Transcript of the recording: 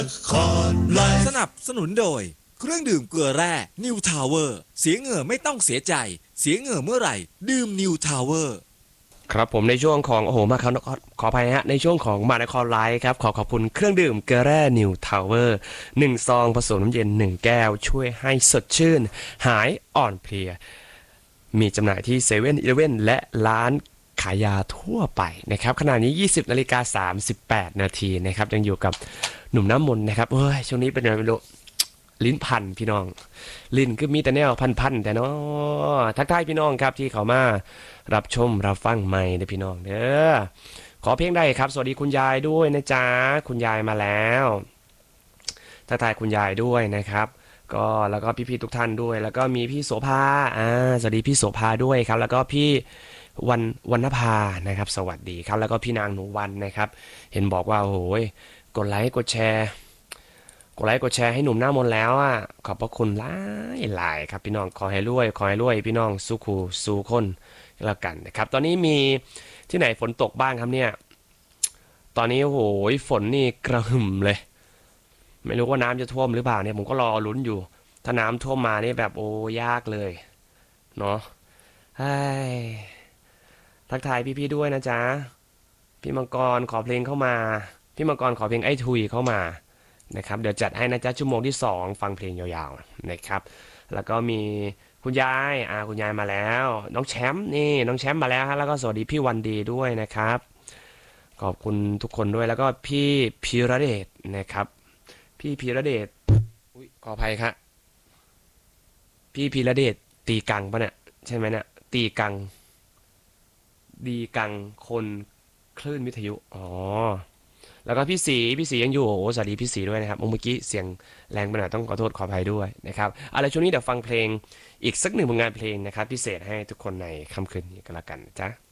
สนับสนุนโดยเครื่องดื่มเกลือแร่นิวทาวเวอร์เสียเหงื่อไม่ต้องเสียใจเสียเหงื่อเมื่อไหร่ดื่มนิวทาวเวอร์ครับผมในช่วงของโอ้โหมาครับขออภัยฮะในช่วงของมานครไลฟ์ครับขอบคุณเครื่องดื่มเกลือแร่นิวทาวเวอร์1 ซองผสมน้ำเย็น1 แก้วช่วยให้สดชื่นหายอ่อนเพลียมีจำหน่ายที่7-Eleven และร้านขายยาทั่วไปนะครับขณะนี้ 20:38 นาทีนะครับยังอยู่กับหนุ่มน้ำมนต์นะครับเฮ้ยช่วงนี้เป็นไงไม่รู้ลิ้นพันพี่น้องลิ้นคือมีแต่แนวพันแต่เนาะทักทายพี่น้องครับที่เขามารับชมรับฟังใหม่เด้อพี่น้องเด้อขอเพลงได้ครับสวัสดีคุณยายด้วยนะจ๊ะคุณยายมาแล้วทักทายคุณยายด้วยนะครับก็แล้วก็พี่ๆทุกท่านด้วยแล้วก็มีพี่โสภาสวัสดีพี่โสภาด้วยครับแล้วก็พี่วรรณภานะครับสวัสดีครับแล้วก็พี่นางหนูวันนะครับเห็นบอกว่าโอ้โหกดไลค์กดแชร์ให้หนุ่มหน้ามนต์แล้วอ่ะขอบพระคุณหลายครับพี่น้องขอให้รวยพี่น้องสู้คู่สู้คนแล้วกันนะครับตอนนี้มีที่ไหนฝนตกบ้างครับเนี่ยตอนนี้โอ้โหฝนนี่กระหึ่มเลยไม่รู้ว่าน้ำจะท่วมหรือเปล่าเนี่ยผมก็รอลุ้นอยู่ถ้าน้ำท่วมมานี่แบบโอ้ยากเลยเนาะไอ้ทักทายพี่ๆด้วยนะจ๊ะพี่มังกรขอเพลงเข้ามาพี่มังกรขอเพลงไอ้ทุยเข้ามานะครับเดี๋ยวจัดให้นะจ๊ะชั่วโมงที่2ฟังเพลงยาวๆนะครับแล้วก็มีคุณยายคุณยายมาแล้วน้องแชมป์นี่น้องแชมป์มาแล้วฮะแล้วก็สวัสดีพี่วันดีด้วยนะครับขอบคุณทุกคนด้วยแล้วก็พี่พีระเดชนะครับพี่พีระเดชอุ๊ยขออภัยครับพี่พีระเดชตีกังปะเนี่ยใช่ไหมเนี่ยตีกังดีกังคนคลื่นวิทยุอ๋อแล้วก็พี่สียังอยู่โอ้สวัสดีพี่สีด้วยนะครับเมื่อกี้เสียงแรงไปหน่อยต้องขอโทษขออภัยด้วยนะครับอะไรช่วงนี้เดี๋ยวฟังเพลงอีกสักหนึ่งผลงานเพลงนะครับพิเศษให้ทุกคนในค่ำคืนนี้กันละกันนะจ๊ะ